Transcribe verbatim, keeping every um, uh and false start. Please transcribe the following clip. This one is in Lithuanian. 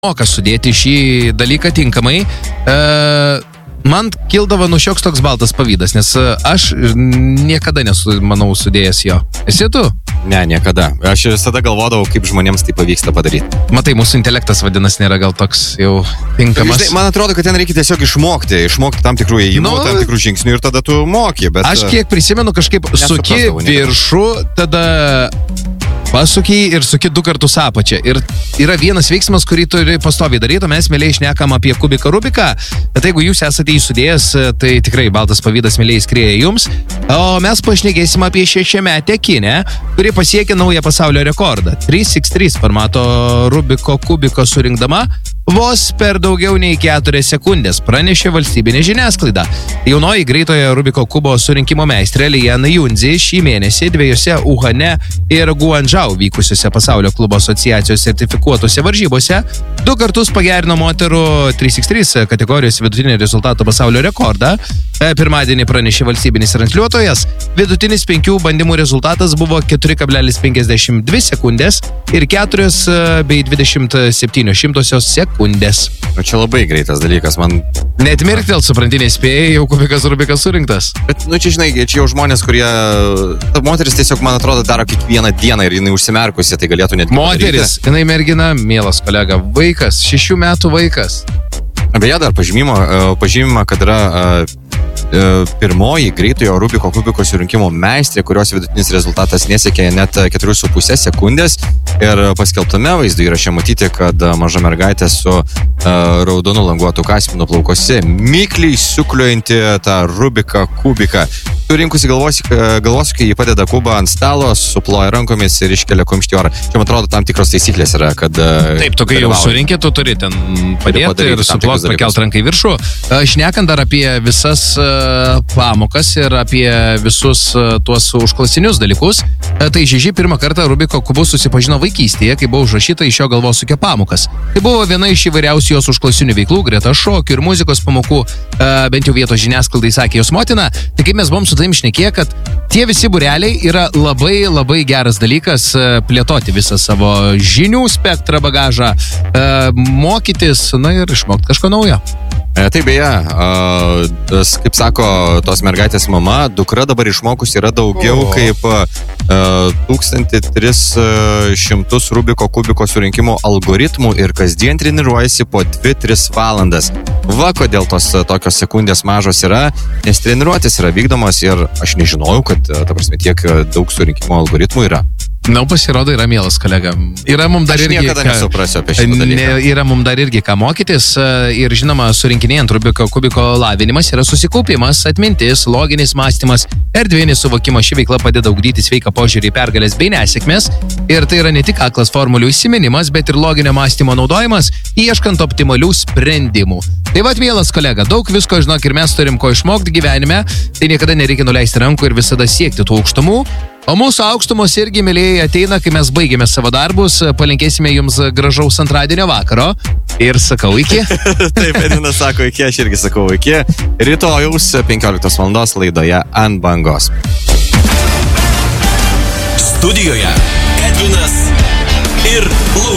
moka sudėti šį dalyką tinkamai, e, man kildavo nu šioks toks baltas pavydas, nes aš niekada nesu, manau, sudėjęs jo. Esi tu? Ne, niekada. Aš visada galvodavau, kaip žmonėms tai pavyksta padaryti. Matai, mūsų intelektas vadinasi nėra gal toks jau tinkamas. Žinai, man atrodo, kad ten reikia tiesiog išmokti, išmokti tam tikrų ėjimų, Nu, tam tikrų žingsnių ir tada tu moki, bet... Aš kiek prisimenu, kažkaip suki nesuprasdavau niekada. viršų, tada pasuki ir suki du kartus apačią. Ir yra vienas veiksmas, kurį turi pastoviai daryti, o mes mėliai šnekam apie kubiką Rubiką, bet jeigu jūs esate įsudėjęs, tai tikrai baltas pavydas mėliai skrieja jums. O mes pašnekėsim apie šešiametę Kinę, kuri pasiekė naują pasaulio rekordą. trys šimtai trys formato Rubiko kubiko surinkdama vos per daugiau nei keturias sekundės, pranešė valstybinė žiniasklaida. Jaunoji greitojo Rubiko kubo surinkimo meistrė Liana Junzi šį mėnesį dviejose Uhane ir Guangzhou vykusiuose pasaulio klubo asociacijos sertifikuotose varžybose du kartus pagerino moterų trys šimtai trys kategorijos vidutinio rezultato pasaulio rekordą. Pirmadienį pranešė valstybinis transliuotojas. Vidutinis penkių bandymų rezultatas buvo keturi kablelis penkiasdešimt dvi sekundės ir keturios bei dvidešimt septynios šimtosios sekundės. O čia labai greitas dalykas, man... Net mirktelt, supranti, nespėjai, jau kubikas Rubikas surinktas. Bet, nu, čia, žinai, čia jau žmonės, kurie... Ta moteris tiesiog, man atrodo, daro kiekvieną dieną ir jinai užsimerkusi, tai galėtų net... Moteris, jinai mergina, mielas kolega, vaikas, šešių metų vaikas. Beje, dar pažymimo, pažymima, kad yra pirmoji greitojo Rubiko kubiko surinkimo meistrė, kurios vidutinis rezultatas nesiekė net keturių su puse sekundės. Ir paskelbtame vaizdo įraše matyti, kad maža mergaitė su uh, raudonu languotu kaspinu plaukose mikliai sukliuojanti tą Rubiką kubiką. Surinkusi galvos, kai jį padeda kubą ant stalo, suploja rankomis ir iškelia kumštį orą. Čia, man atrodo, tam tikros taisyklės yra, kad... Taip, tu kai jau surinkė, tu turi ten padėti ir suplot, pakelt ranką į viršų. Šnekant dar apie visas pamokas ir apie visus tuos užklasinius dalykus, tai Žiži pirmą kartą Rubiko kubu susipažino vaikystėje, kai buvo užrašyta iš jo galvosūkio pamokas. Tai buvo viena iš įvairiausių jos užklasinių veiklų, greta šokių ir muzikos pamokų, bent jau vietos žiniasklaidai sakė jos motina. Tai kaip mes buvom su tavim šnekėję, kad tie visi būreliai yra labai labai geras dalykas plėtoti visą savo žinių spektrą, bagažą, mokytis, na ir išmokti kažko naujo. Tai beje, kaip sako tos mergaitės mama, dukra dabar išmokus yra daugiau oh. kaip tūkstantį tris šimtus Rubiko kubiko surinkimo algoritmų ir kasdien treniruojasi po dvi tris valandas. Va, kodėl tos tokios sekundės mažos yra, nes treniruotės yra vykdomos ir aš nežinojau, kad, ta prasme, tiek daug surinkimo algoritmų yra. Na, pasirodo, yra mielas kolega. Yra mum dar aš irgi... niekada ką, nesuprasiu apie šitą dalyką. Ne, yra mum dar irgi ką mokytis ir, žinoma, surinkinėjant Rubiko kubiko lavinimas yra susikaupimas, atmintis, loginis mąstymas, erdvinis suvokimas. Ši veikla padeda ugdyti sveiką požiūrį į pergalės bei nesėkmės. Ir tai yra ne tik aklas formulių įsiminimas, bet ir loginio mąstymo naudojimas, ieškant optimalių sprendimų. Tai vat, mielas kolega, daug visko, žinok, ir mes turim ko išmokti gyvenime, tai niekada nereikia nuleisti rankų ir visada siekti tų aukštumų. O mūsų aukštumos irgi, mėlyjei, ateina, kai mes baigėme savo darbus, palinkėsime jums gražaus antradienio vakaro ir sakau iki. Taip, Edvinas sako iki, aš irgi sakau iki. Rytojaus penkioliktos valandos laidoje Ant bangos. Studijoje Edvinas ir Lukas.